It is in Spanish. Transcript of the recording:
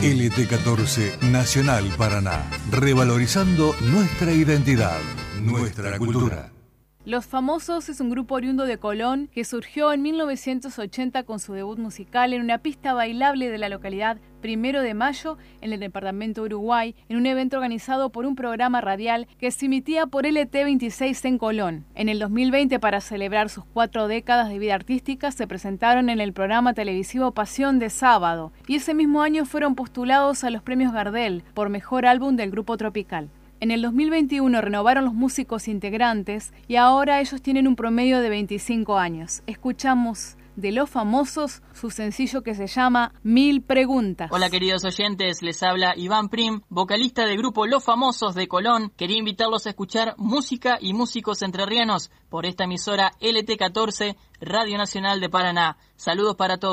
LT14 Nacional Paraná, revalorizando nuestra identidad, nuestra cultura. Los Famosos es un grupo oriundo de Colón que surgió en 1980 con su debut musical en una pista bailable de la localidad 1 de Mayo en el departamento de Uruguay, en un evento organizado por un programa radial que se emitía por LT26 en Colón. En el 2020, para celebrar sus 4 décadas de vida artística, se presentaron en el programa televisivo Pasión de Sábado y ese mismo año fueron postulados a los premios Gardel por Mejor Álbum del Grupo Tropical. En el 2021 renovaron los músicos integrantes y ahora ellos tienen un promedio de 25 años. Escuchamos de Los Famosos su sencillo que se llama 1000 Preguntas. Hola queridos oyentes, les habla Iván Prim, vocalista del grupo Los Famosos de Colón. Quería invitarlos a escuchar música y músicos entrerrianos por esta emisora LT14, Radio Nacional de Paraná. Saludos para todos.